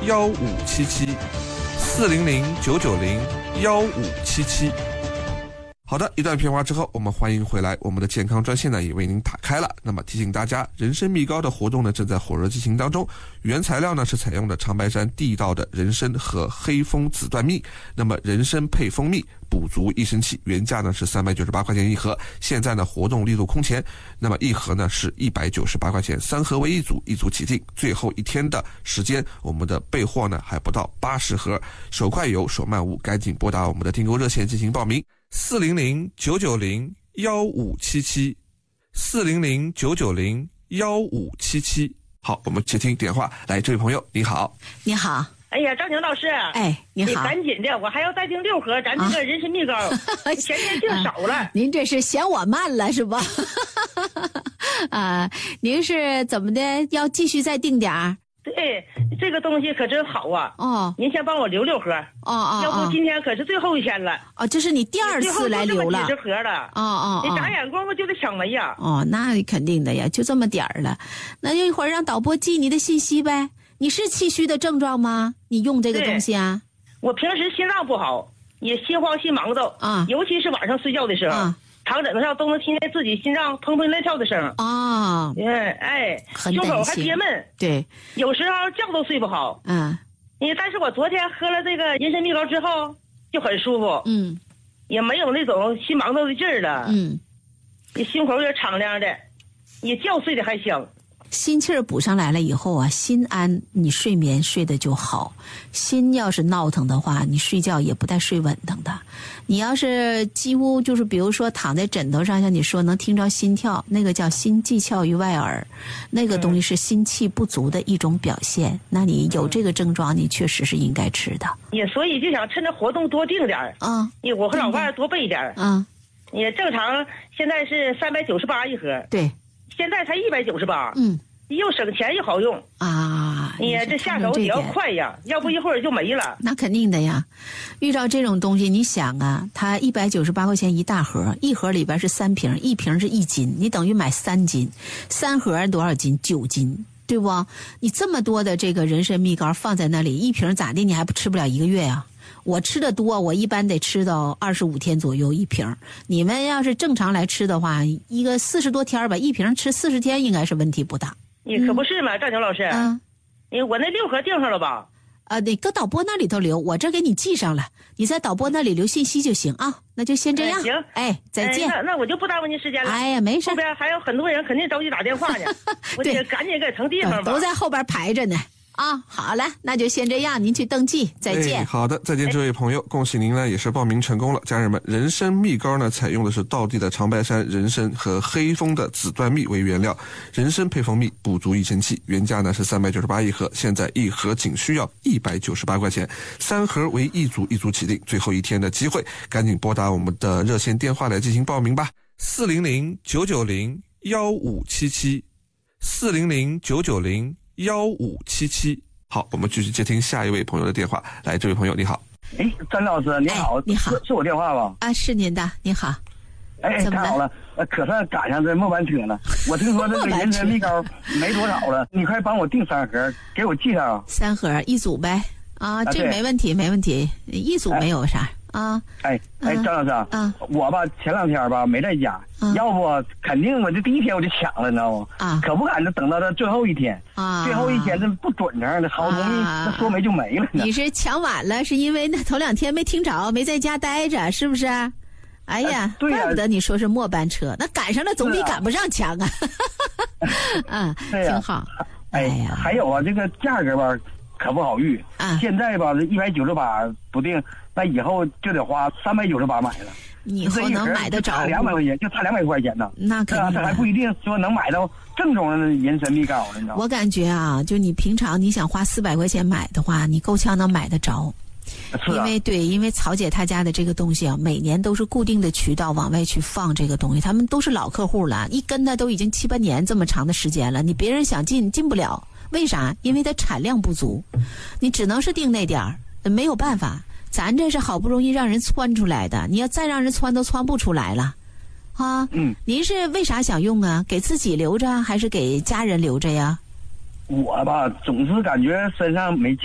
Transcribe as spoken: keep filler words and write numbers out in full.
幺五七七，四零零九九零幺五七七。好的，一段片花之后，我们欢迎回来。我们的健康专线呢也为您打开了。那么提醒大家，人参蜜膏的活动呢正在火热进行当中。原材料呢是采用的长白山地道的人参和黑蜂子断蜜。那么人参配蜂蜜，补足益生气，原价呢是三百九十八块钱一盒，现在呢活动力度空前。那么一盒呢是一百九十八块钱，三盒为一组，一组起订。最后一天的时间，我们的备货呢还不到八十盒，手快有手慢无，赶紧拨打我们的订购热线进行报名。四零零九九零幺五七七，四零零九九零幺五七七。好，我们接听电话。来，这位朋友，你好。 你好。 哎呀，张宁老师， 哎，你好， 你赶紧的，我还要再订六盒咱这个人参蜜膏，啊、前天订少了、啊。 您这是嫌我慢了是吧？啊，您是怎么的？要继续再订点儿？ 对，这个东西可真好啊！ 哦， 您先帮我留六盒。 哦哦， 要不今天可是最后一天了。 哦，这是你第二次来留了。 几十盒了。 哦哦， 你眨眼功夫就得抢没呀。 哦，那肯定的呀，就这么点儿了。那就一会儿让导播记你的信息呗。你是气虚的症状吗？你用这个东西啊？ 我平时心脏不好，也心慌心忙的啊， 尤其是晚上睡觉的时候。啊，躺枕头上都能听见自己心脏砰砰乱跳的声啊！ 嗯，哎，胸口还憋闷， 对， 有时候觉都睡不好。 嗯， 你但是我昨天喝了这个人参蜜膏之后就很舒服， 嗯， 也没有那种心忙叨的劲儿了， 嗯， 你胸口也敞亮的，你觉睡得还香。 心气儿补上来了以后啊，心安，你睡眠睡得就好。心要是闹腾的话，你睡觉也不带睡稳当的。你要是几乎就是比如说躺在枕头上，像你说能听着心跳，那个叫心悸窍于外耳，那个东西是心气不足的一种表现。嗯、那你有这个症状，你确实是应该吃的。 也所以就想趁着活动多订点儿啊， 我和老伴多备点儿啊。 也正常现在是三百九十八一盒， 对。 现在才一百九十八， 嗯， 又省钱又好用啊！ 你这下手也要快呀，要不一会儿就没了。 那肯定的呀，遇到这种东西，你想啊，它一百九十八块钱一大盒，一盒里边是三瓶，一瓶是一斤，你等于买三斤，三盒多少斤？九斤，对不？你这么多的这个人参蜜膏放在那里，一瓶咋的？你还不吃不了一个月呀？我吃的多，我一般得吃到二十五天左右一瓶。你们要是正常来吃的话，一个四十多天吧，一瓶吃四十天应该是问题不大。 你可不是嘛，赵宁老师。 嗯， 你我那六盒订上了吧？ 啊，得搁导播那里头留，我这给你记上了，你在导播那里留信息就行啊。那就先这样。 行， 哎，再见。 那那我就不耽误您时间了。 哎呀，没事。 后边还有很多人肯定着急打电话呢，我得赶紧给腾地方吧。 都在后边排着呢。啊，好了，那就先这样，您去登记，再见。 哎、好的，再见，这位朋友，恭喜您呢，也是报名成功了。家人们，人参蜜膏呢，采用的是道地的长白山人参和黑蜂的子断蜜为原料，人参配蜂蜜，补足益生气，原价呢是三百九十八一盒，现在一盒仅需要一百九十八块钱，三盒为一组，一组起订，最后一天的机会，赶紧拨打我们的热线电话来进行报名吧，四零零九九零幺五七七，四零零九九零幺五七七。好，我们继续接听下一位朋友的电话。来，这位朋友你好。 哎，张老师你好。 哎、你好， 是我电话吧？ 啊，是您的，你好。 哎，太好了，可算赶上这末班车了。我听说这个人参蜜膏没多少了，你快帮我订三盒，给我记上。 三盒一组呗。啊，这没问题，没问题，一组没有啥。哎啊， 哎哎，张老师啊， 我吧前两天吧没在家， 啊、 要不肯定我这第一天我就抢了，你知道吗？ 啊， 可不敢这等到这最后一天啊， 最后一天这不准成的，好容易这说没就没了呢。 你是抢晚了，是因为那头两天没听着，没在家待着，是不是？哎呀， 对呀， 怪不得你说是末班车，那赶上了总比赶不上强啊。嗯，挺好。 哎呀，还有啊，这个价格吧。可不好遇啊！ 现在吧，这一百九十八不定，那以后就得花三百九十八买了。 你以后能买得着？ 两百块钱就差两百块钱呢。 那肯定。 这还不一定说能买到正宗的人参蜜膏了，你知道吗？ 我感觉啊，就你平常你想花四百块钱买的话，你够呛能买得着。 是啊、 因为对，因为曹姐她家的这个东西啊，每年都是固定的渠道往外去放这个东西，他们都是老客户了，一跟他都已经七八年这么长的时间了，你别人想进进不了。为啥？因为它产量不足，你只能是定那点儿，没有办法。咱这是好不容易让人窜出来的，你要再让人窜都窜不出来了，啊？ 嗯。 您是为啥想用啊？给自己留着还是给家人留着呀？ 我吧，总是感觉身上没劲。